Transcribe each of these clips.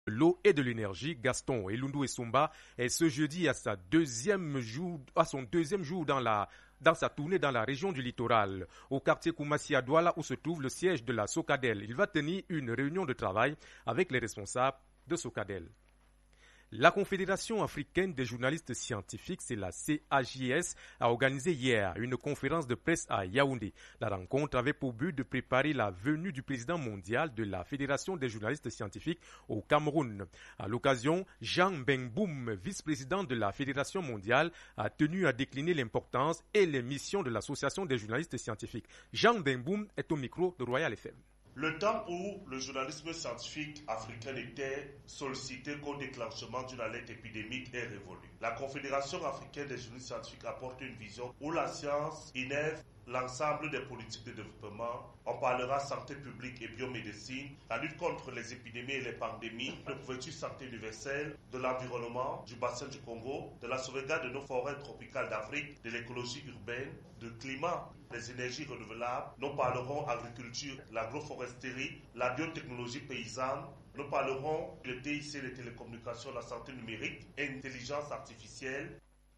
L'eau et de l'énergie, Gaston Elundu Esumba est ce jeudi à son deuxième jour dans sa tournée dans la région du littoral, au quartier Koumassi à Douala où se trouve le siège de la Socadel. Il va tenir une réunion de travail avec les responsables de Socadel. La Confédération africaine des journalistes scientifiques, c'est la CAJS, a organisé hier une conférence de presse à Yaoundé. La rencontre avait pour but de préparer la venue du président mondial de la Fédération des journalistes scientifiques au Cameroun. À l'occasion, Jean Benboum, vice-président de la Fédération mondiale, a tenu à décliner l'importance et les missions de l'Association des journalistes scientifiques. Jean Benboum est au micro de Royal FM. Le temps où le journalisme scientifique africain était sollicité qu'au déclenchement d'une alerte épidémique est révolu. La Confédération africaine des journalistes scientifiques apporte une vision où la science innerve l'ensemble des politiques de développement. On parlera santé publique et biomédecine, la lutte contre les épidémies et les pandémies, de couverture santé universelle, de l'environnement, du bassin du Congo, de la sauvegarde de nos forêts tropicales d'Afrique, de l'écologie urbaine, du climat, des énergies renouvelables. Nous parlerons agriculture, l'agroforesterie, la biotechnologie paysanne. Nous parlerons le TIC, les télécommunications, la santé numérique et l'intelligence artificielle.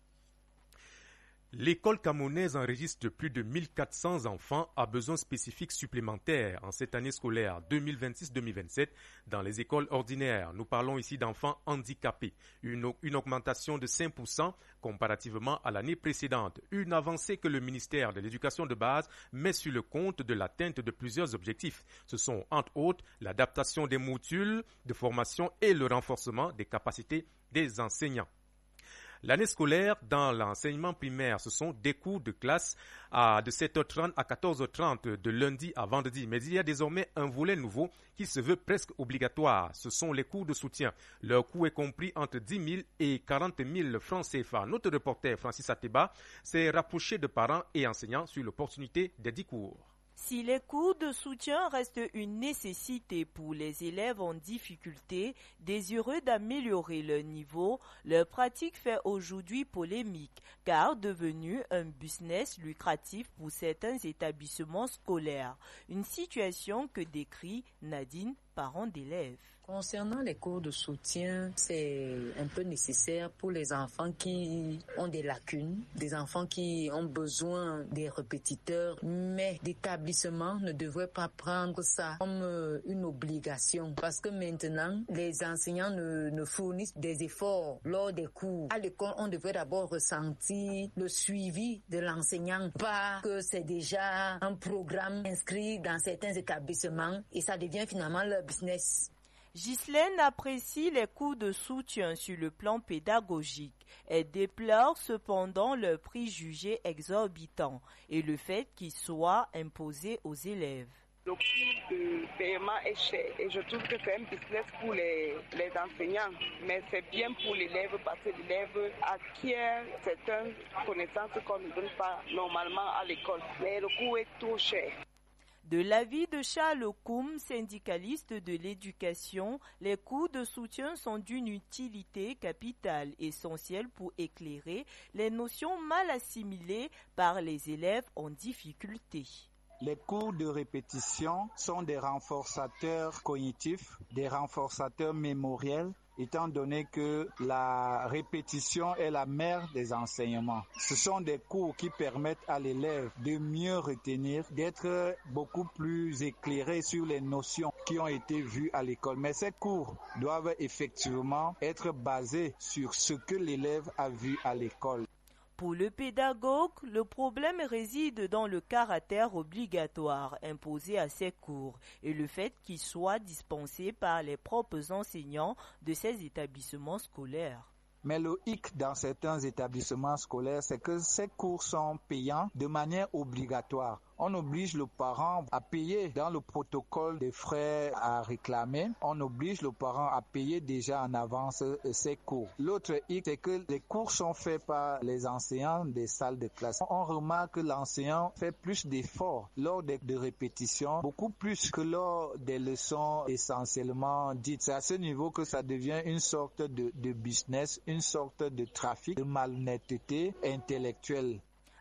L'école camerounaise enregistre plus de 1400 enfants à besoins spécifiques supplémentaires en cette année scolaire 2026-2027 dans les écoles ordinaires. Nous parlons ici d'enfants handicapés, une augmentation de 5% comparativement à l'année précédente. Une avancée que le ministère de l'Éducation de base met sur le compte de l'atteinte de plusieurs objectifs. Ce sont entre autres l'adaptation des modules de formation et le renforcement des capacités des enseignants. L'année scolaire dans l'enseignement primaire, ce sont des cours de classe de 7h30 à 14h30 de lundi à vendredi. Mais il y a désormais un volet nouveau qui se veut presque obligatoire. Ce sont les cours de soutien. Leur coût est compris entre 10 000 et 40 000 francs CFA. Notre reporter Francis Ateba s'est rapproché de parents et enseignants sur l'opportunité des 10 cours. Si les cours de soutien restent une nécessité pour les élèves en difficulté, désireux d'améliorer leur niveau, leur pratique fait aujourd'hui polémique, car devenu un business lucratif pour certains établissements scolaires. Une situation que décrit Nadine, parent d'élèves. Concernant les cours de soutien, c'est un peu nécessaire pour les enfants qui ont des lacunes, des enfants qui ont besoin des répétiteurs, mais l'établissement ne devrait pas prendre ça comme une obligation parce que maintenant, les enseignants ne fournissent des efforts lors des cours. À l'école, on devrait d'abord ressentir le suivi de l'enseignant, pas que c'est déjà un programme inscrit dans certains établissements et ça devient finalement leur business. Ghislaine apprécie les cours de soutien sur le plan pédagogique. Elle déplore cependant leur prix jugé exorbitant et le fait qu'il soit imposé aux élèves. Le coût de paiement est cher et je trouve que c'est un business pour les enseignants, mais c'est bien pour l'élève parce que l'élève acquiert certaines connaissances qu'on ne donne pas normalement à l'école. Mais le coût est trop cher. De l'avis de Charles Koum, syndicaliste de l'éducation, les cours de soutien sont d'une utilité capitale, essentielle pour éclairer les notions mal assimilées par les élèves en difficulté. Les cours de répétition sont des renforçateurs cognitifs, des renforçateurs mémoriels, étant donné que la répétition est la mère des enseignements. Ce sont des cours qui permettent à l'élève de mieux retenir, d'être beaucoup plus éclairé sur les notions qui ont été vues à l'école. Mais ces cours doivent effectivement être basés sur ce que l'élève a vu à l'école. Pour le pédagogue, le problème réside dans le caractère obligatoire imposé à ces cours et le fait qu'ils soient dispensés par les propres enseignants de ces établissements scolaires. Mais le hic dans certains établissements scolaires, c'est que ces cours sont payants de manière obligatoire. On oblige le parent à payer dans le protocole des frais à réclamer. On oblige le parent à payer déjà en avance ses cours. L'autre hic, c'est que les cours sont faits par les enseignants des salles de classe. On remarque que l'enseignant fait plus d'efforts lors des répétitions, beaucoup plus que lors des leçons essentiellement dites. C'est à ce niveau que ça devient une sorte de business, une sorte de trafic, de malhonnêteté intellectuelle.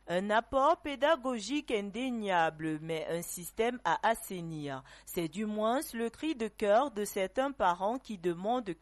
Un apport pédagogique indéniable, mais un système à assainir. C'est du moins le cri de cœur de certains parents qui demandent